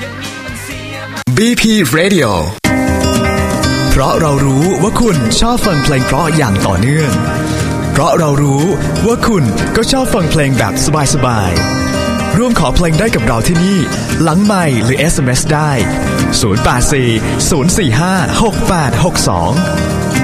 BP Radio เพราะเรารู้ว่าคุณชอบฟังเพลงเพราะอย่างต่อเนื่องเพราะเรารู้ว่าคุณก็ชอบฟังเพลงแบบสบายๆร่วมขอเพลงได้กับเราที่นี่หลังไมค์หรือ SMS ได้ 084 045 6862